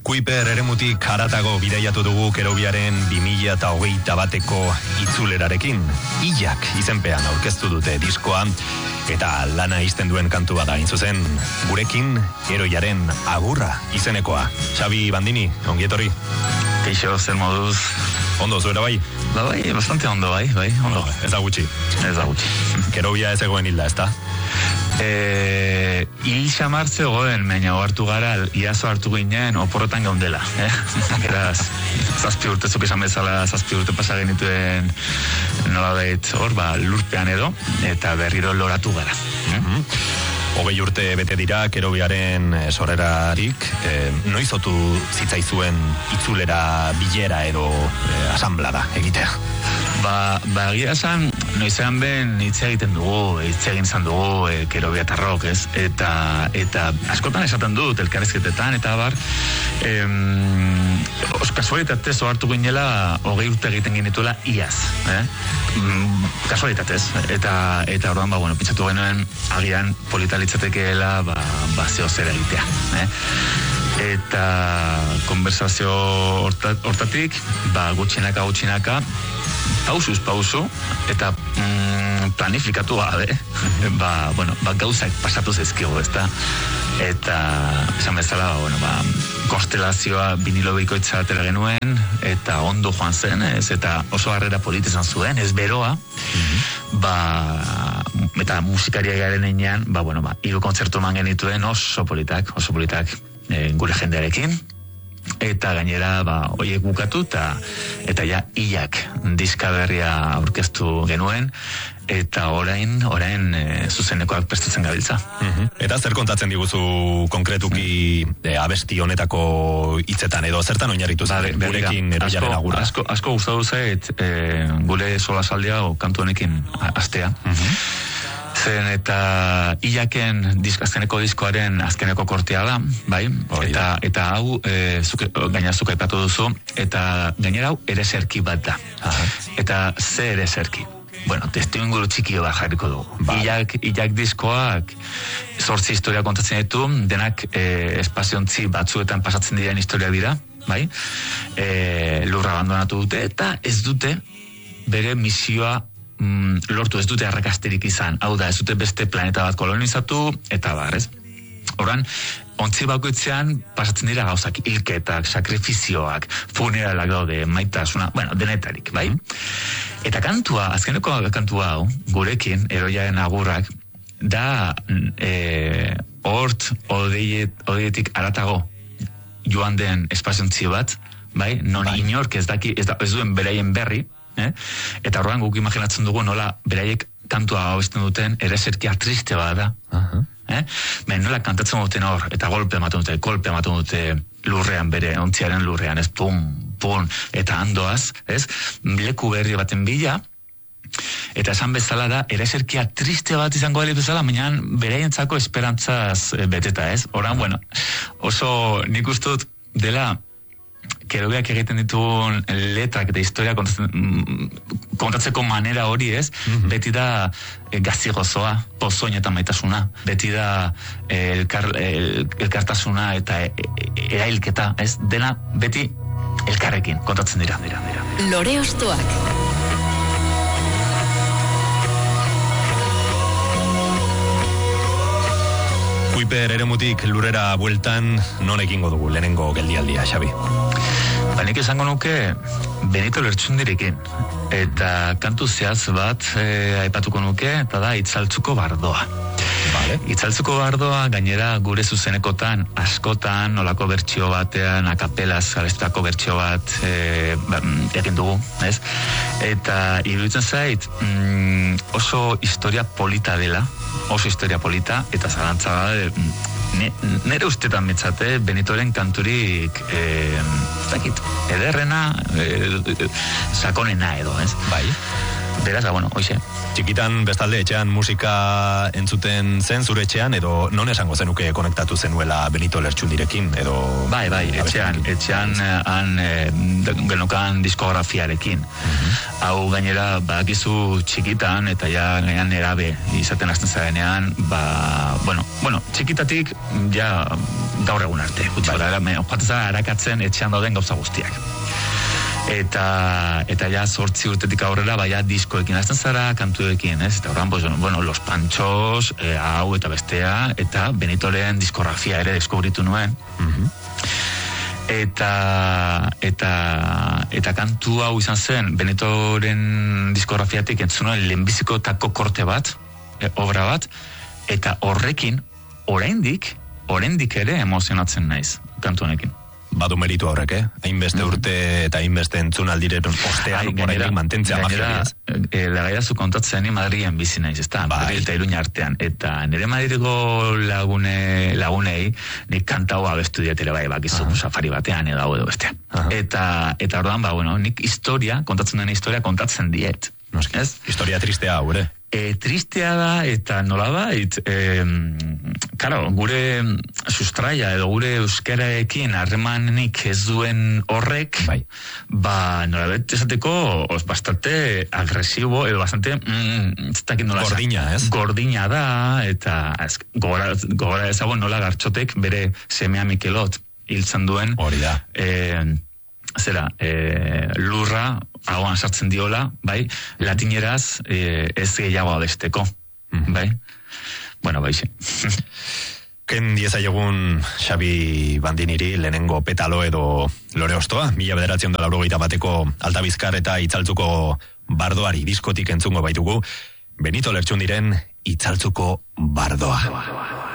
Kuiper eremutik haratago bidaiatu dugu Kerobiaren 2021eko itzulerarekin. Ilak izenpean aurkeztu dute diskoa, eta lana izten duen kantu bada, hain zuzen, gurekin Heroiaren agurra izenekoa. Xabi Bandini, ongietorri. Keixo, zer moduz? Ondo, zuera bai? Bai, bastante ondo, bai, ondo. Ez da gutxi. Kerobia ez egoen hilda, ez da? Hil xamartze goen, baina hartu gara, iazo hartu ginen oporretan gaundela. Beraz, 7 urte zuk esan bezala, 7 urte pasa genituen nolabait hor, lurpean edo, eta berriro loratu gara. 20 urte bete dira Kerobiaren sorrerarik, noizotu zitzaizuen itzulera bilera edo asanblada egitea? Egia esan, noizean ben hitz egiten dugu, hitz egin izan dugu kerobiatarrok, ez? Eta askotan esaten dut, elkarrizketetan, eta bar, kasualitatez ohartu ginela 20 urte egiten genituela iaz, kasualitatez, eta orduan, pentsatu genuen agian polita litzatekeela, zeo zer egitea, eta konversazio hortatik, gutxinaka, pausu, eta planifikatu gabe, gauzak pasatu zezkigu, ezta? Eta, esan bezala, konstelazioa vinilo bikoitza atera genuen, eta ondo joan zen, eta oso harrera polit izan zuen, ez beroa, eta musikaria garen enean, 3 kontzertu eman genituen oso politak, gure jendearekin, eta gainera, hoiek bukatu, eta ja, Ilak diska berria aurkeztu genuen, eta orain zuzenekoak prestatzen gabiltza. Eta zer kontatzen diguzu konkretuki abesti honetako hitzetan edo zertan oinarritu zen gurekin Heroiaren agurra? Asko gustatu zait gure solasaldia kantu honekin astea. Zen eta Ilaken azkeneko diskoaren azkeneko kortea da, bai? Eta hau gaina zuk aipatu duzu, eta gainera hau ereserki bat da. Eta ze ereserki? Testu inguru txikio bat jarriko dugu. Ilak diskoak 8 historia kontatzen ditu, denak espaziontzi batzuetan pasatzen diren historia dira, bai? Lurra abandonatu dute, eta ez dute bere misioa lortu, ez dute arrakasterik izan. Hau da, ez dute beste planeta bat kolonizatu, eta ez? Horan, ontzi bakoitzean pasatzen dira gauzak, hilketak, sakrifizioak, funeralak daude, maitasuna, denetarik, bai? Eta kantua, azkeneko kantua hau, gurekin, Heroiaren agurrak, da hort odeietik aratago joan den espaziontzi bat, bai? Non inork ez duen beraien berri, eta horrean guk imaginatzen dugu nola beraiek kantua abesten duten ereserkia triste bat da. Nola kantatzen duten hor, eta golpe ematen dute lurrean, bere ontziaren lurrean, ez pum, eta andoaz, ez? Leku berri baten bila, eta esan bezala da, ereserkia triste bat izango dela bezala, baina beraientzako esperantzaz beteta, ez? Horrean, oso nik uste dut dela Kerobiak egiten dituen letrak eta historia kontatzeko manera hori, ez? Beti da gazigozoa, pozoin eta maitasuna. Beti da elkartasuna eta erailketa, ez? Dena beti elkarrekin kontatzen dira. Lore Ostoak. Kuiper eremutik lurrera bueltan non ekingo dugu lehenengo geldialdia, Xabi? Nik esango nuke Benito Lertxundirekin, eta kantu zehaz bat aipatuko nuke, eta da Itzaltzuko bardoa. Itzaltzuko bardoa gainera gure zuzenekotan askotan nolako bertsio batean akapelaz garestutako bertsio bat egin dugu, ez? Eta iruditzen zait oso historia polita dela, eta zalantza nire ustetan betzate Benitoren kanturik ederrena, sakonena edo, ez? Bai. Beraz, bueno, hoxe. Txikitan bestalde etxean musika entzuten zen zure etxean, edo non esango zenuke konektatu zenuela Benito Lertxundirekin, edo... Bai, etxean han genokan diskografiarekin. Hau gainera, badakizu txikitan, eta ja gainean erabe izaten hasten zarenean, bueno, txikitatik ja gaur egun arte. Joatzen arakatzen etxean dauden gauza guztiak. Eta ja 8 urtetik aurrera baia diskoekin hasten zara, kantuekin, ez? Eta horran, bueno, Los Panchos, hau eta bestea, eta Benitoren diskografia ere deskubritu nuen. Eta kantu hau izan zen Benitoren diskografiatik entzunuen lehenbiziko tako korte bat, obra bat, eta horrekin oraindik ere emozionatzen naiz kantu honekin. Badu meritu horrek, hainbeste urte eta hainbeste entzunaldiren ostean oraindik mantentzea magia. Lagaidazu kontatzen ni Madrilen bizi naiz, ezta? Madrid eta Iruña artean, eta nire Madrilgo lagunei nik kanta hau abestu dietele bai, bakizu safari batean edo bestean. Eta orduan, nik kontatzen den historia kontatzen diet. Ez? Historia tristea hau, ere? Tristea da, eta nolabait, gure sustraia edo gure euskaraekin harremanik ez duen horrek, nolabait esateko bastante agresibo edo bastante gordina, ez? Gordina da, eta gogora ezagun nola Gartxotek bere semea Mikelot hiltzen duen. Hori da. Lurra hauan sartzen diola, bai, latineraz ez gehiago abesteko, bai? Bueno, baixe. Ken diezaiegun Xabi Bandiniri lehenengo petalo edo Lore Ostoa, 1981ko Alta Bizkar eta Itzaltzuko bardoari diskotik entzungo baitugu, Benito Lertxundiren Itzaltzuko bardoa.